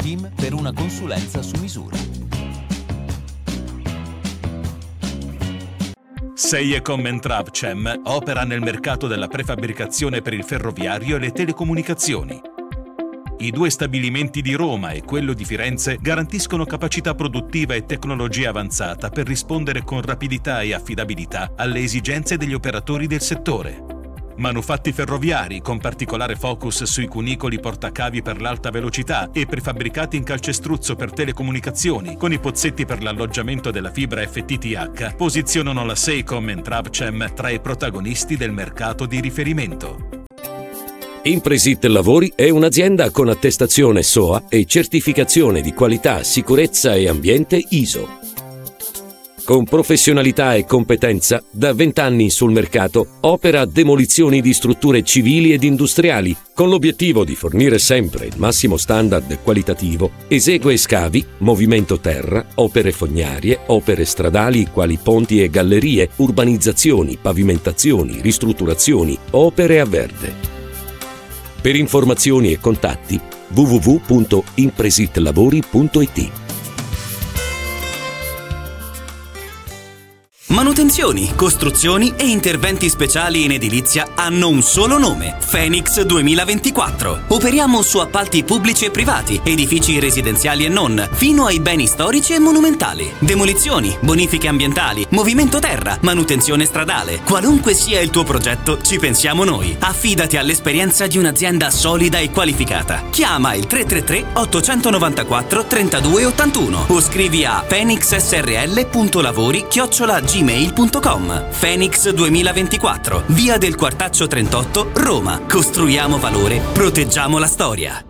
team per una consulenza su misura. Seiecom & Travcem opera nel mercato della prefabbricazione per il ferroviario e le telecomunicazioni. I 2 stabilimenti di Roma e quello di Firenze garantiscono capacità produttiva e tecnologia avanzata per rispondere con rapidità e affidabilità alle esigenze degli operatori del settore. Manufatti ferroviari con particolare focus sui cunicoli portacavi per l'alta velocità e prefabbricati in calcestruzzo per telecomunicazioni con i pozzetti per l'alloggiamento della fibra FTTH posizionano la Seiecom & Travcem tra i protagonisti del mercato di riferimento. Impresit Lavori è un'azienda con attestazione SOA e certificazione di qualità, sicurezza e ambiente ISO. Con professionalità e competenza, da 20 anni sul mercato, opera demolizioni di strutture civili ed industriali, con l'obiettivo di fornire sempre il massimo standard qualitativo. Esegue scavi, movimento terra, opere fognarie, opere stradali quali ponti e gallerie, urbanizzazioni, pavimentazioni, ristrutturazioni, opere a verde. Per informazioni e contatti www.impresitlavori.it. Manutenzioni, costruzioni e interventi speciali in edilizia hanno un solo nome: Phoenix 2024. Operiamo su appalti pubblici e privati, edifici residenziali e non, fino ai beni storici e monumentali. Demolizioni, bonifiche ambientali, movimento terra, manutenzione stradale. Qualunque sia il tuo progetto, ci pensiamo noi. Affidati all'esperienza di un'azienda solida e qualificata. Chiama il 333 894 3281 o scrivi a phoenixsrl.lavori@gmail.com. Phoenix 2024, via del Quartaccio 38, Roma. Costruiamo valore, proteggiamo la storia.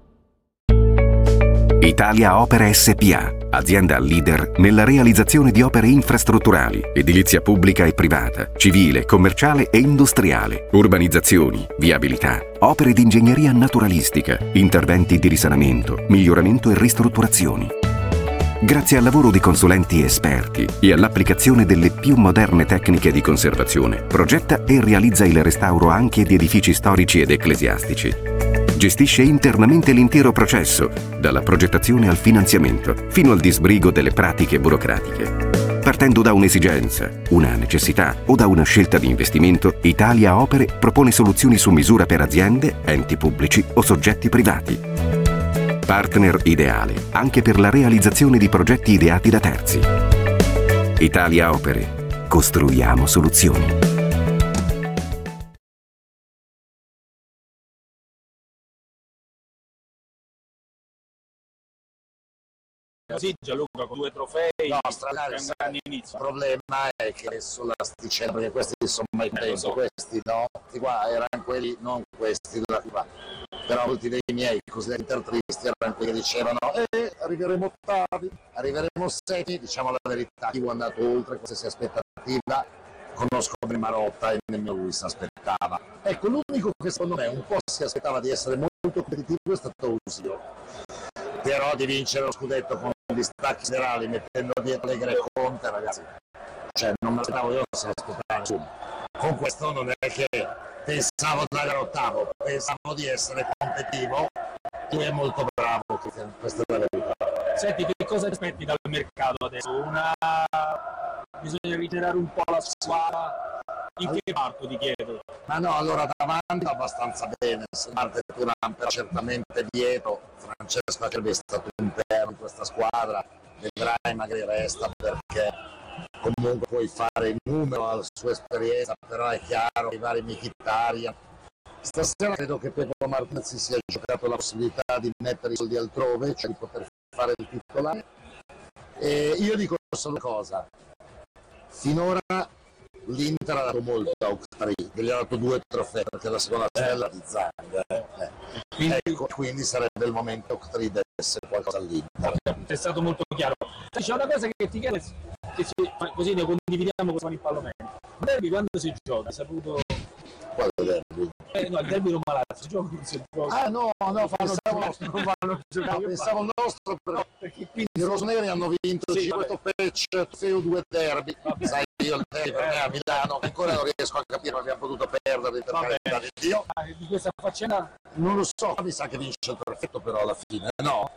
Italia Opere SpA, azienda leader nella realizzazione di opere infrastrutturali, edilizia pubblica e privata, civile, commerciale e industriale, urbanizzazioni, viabilità, opere di ingegneria naturalistica, interventi di risanamento, miglioramento e ristrutturazioni. Grazie al lavoro di consulenti esperti e all'applicazione delle più moderne tecniche di conservazione, progetta e realizza il restauro anche di edifici storici ed ecclesiastici. Gestisce internamente l'intero processo, dalla progettazione al finanziamento, fino al disbrigo delle pratiche burocratiche. Partendo da un'esigenza, una necessità o da una scelta di investimento, Italia Opere propone soluzioni su misura per aziende, enti pubblici o soggetti privati. Partner ideale anche per la realizzazione di progetti ideati da terzi. Italia Opere. Costruiamo soluzioni. Sì, Gianluca con 2 trofei, no, stradale, un grande inizio. Il problema è che sull'asticella, perché questi sono mai tempo, questi no, qua erano quelli, non questi della FIBA, però molti dei miei cosiddetti intertristi erano quelli che dicevano arriveremo ottavi, arriveremo settimi, diciamo la verità, chi è andato oltre qualsiasi aspettativa, conosco bene Marotta e nemmeno lui si aspettava. Ecco, l'unico che secondo me un po' si aspettava di essere molto competitivo è stato Usio, però di vincere lo scudetto con distacchi generali mettendo dietro Allegri e Conte, ragazzi, cioè non me l'aspettavo io, non se l'aspettava nessuno. Con questo non è che pensavo di andare all'ottavo, pensavo di essere competitivo. Lui è molto bravo, questa è la verità. Senti, che cosa ti aspetti dal mercato adesso? Bisogna ritirare un po' la squadra. In che parto ti chiedo? Ma no, allora davanti va abbastanza bene, se parte Turan, però certamente dietro Francesco Acerbi è stato un perno in questa squadra, vedrai magari resta perché comunque puoi fare il numero alla sua esperienza, però è chiaro i vari Mkhitaryan. Stasera credo che Pepo Martinez si sia giocato la possibilità di mettere i soldi altrove, cioè di poter fare il titolare. E io dico solo una cosa, finora l'Inter ha dato molto a Oktay, gli ha dato 2 trofei perché la seconda cella di Zang. Quindi sarebbe il momento Oktay desse qualcosa all'Inter. È stato molto chiaro. C'è una cosa che ti chiedo, così ne condividiamo con il Palomeno. Derby quando si gioca? Hai saputo? Quale derby? No, il derby non malazzo, si gioca non si gioca. Ah no, pensavo il nostro, però perché quindi i rossoneri hanno vinto 5 patch, trofeo 2 derby. Sai, io il derby per me a Milano ancora non riesco a capire, ma abbiamo potuto perdere per carità di Dio. Di questa faccenda non lo so, mi sa che vince il perfetto però alla fine, no?